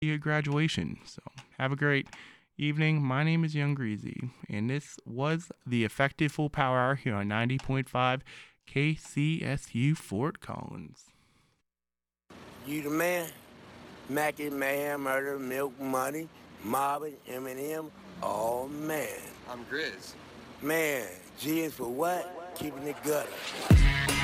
your graduation. So have a great evening. My name is Young Greasy, and this was the Effective Full Power Hour here on 90.5 KCSU Fort Collins. You the man? Mackie, Mayhem, Murder, Milk, Money, Marvin, Eminem. Oh, man. I'm Grizz. Man, G is for what? Keeping it gutter.